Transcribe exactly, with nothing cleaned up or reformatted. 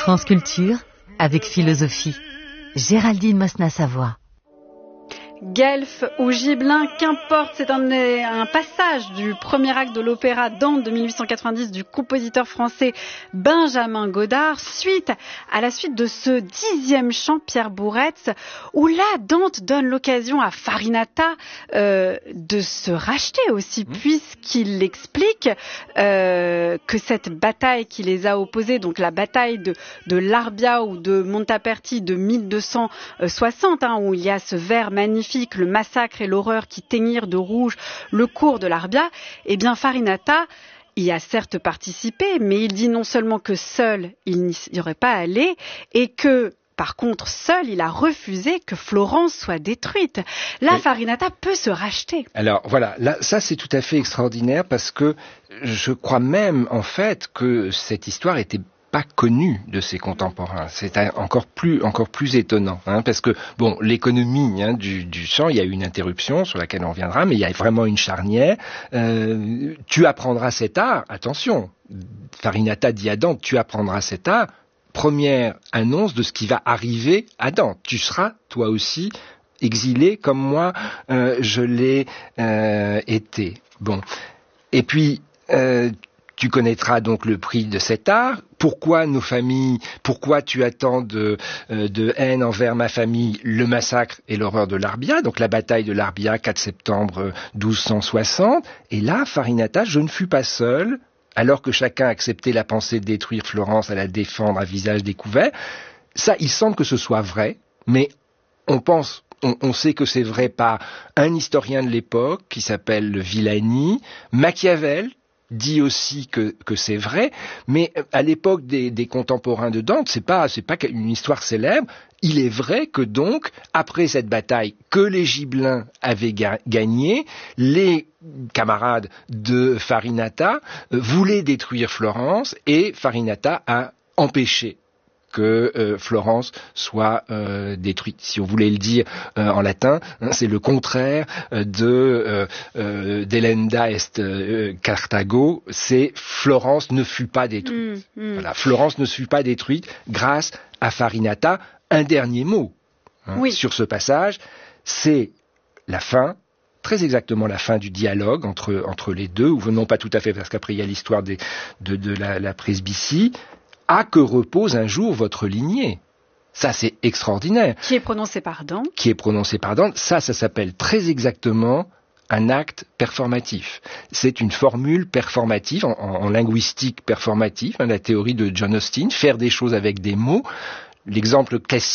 France Culture, avec philosophie. Géraldine Mosna-Savoie. Guelph ou Gibelin, qu'importe, c'est un, un passage du premier acte de l'opéra Dante de mille huit cent quatre-vingt-dix du compositeur français Benjamin Godard, suite à la suite de ce dixième chant Pierre Bourretz, où là Dante donne l'occasion à Farinata euh, de se racheter aussi, mmh. puisqu'il explique euh, que cette bataille qui les a opposés, donc la bataille de, de l'Arbia ou de Montaperti de mille deux cent soixante, hein, où il y a ce vers magnifique, le massacre et l'horreur qui teignirent de rouge le cours de l'Arbia, eh bien Farinata y a certes participé, mais il dit non seulement que seul il n'y aurait pas allé, et que par contre, seul, il a refusé que Florence soit détruite. Là, oui. Farinata peut se racheter. Alors voilà, là, ça c'est tout à fait extraordinaire parce que je crois même en fait que cette histoire était pas connu de ses contemporains. C'est encore plus encore plus étonnant, hein, parce que bon, l'économie hein, du, du chant, il y a eu une interruption sur laquelle on reviendra, mais il y a vraiment une charnière. Euh, tu apprendras cet art. Attention, Farinata dit à Dante, tu apprendras cet art. Première annonce de ce qui va arriver à Dante. Tu seras toi aussi exilé comme moi euh, je l'ai euh, été. Bon, et puis euh, tu connaîtras donc le prix de cet art. Pourquoi nos familles, pourquoi tu attends de, euh, de haine envers ma famille le massacre et l'horreur de l'Arbia, donc la bataille de l'Arbia, quatre septembre douze cent soixante. Et là, Farinata, je ne fus pas seul, alors que chacun acceptait la pensée de détruire Florence, à la défendre à visage découvert. Ça, il semble que ce soit vrai, mais on pense... On, on sait que c'est vrai par un historien de l'époque qui s'appelle Villani, Machiavel, dit aussi que, que c'est vrai, mais à l'époque des, des contemporains de Dante, c'est pas, c'est pas une histoire célèbre. Il est vrai que donc, après cette bataille que les Gibelins avaient ga- gagnée, les camarades de Farinata euh, voulaient détruire Florence et Farinata a empêché que euh, Florence soit euh, détruite. Si on voulait le dire euh, en latin, hein, c'est le contraire euh, de euh, euh, delenda est euh, Carthago, c'est Florence ne fut pas détruite. Mmh, mmh. Voilà, Florence ne fut pas détruite grâce à Farinata. Un dernier mot hein, oui. sur ce passage, c'est la fin, très exactement la fin du dialogue entre entre les deux, ou non pas tout à fait, parce qu'après il y a l'histoire des, de, de la, la presbytie. À que repose un jour votre lignée. Ça, c'est extraordinaire. Qui est prononcé par Dante. Qui est prononcé par Dante. Ça, ça s'appelle très exactement un acte performatif. C'est une formule performative, en, en linguistique performative, hein, la théorie de John Austin, faire des choses avec des mots. L'exemple classique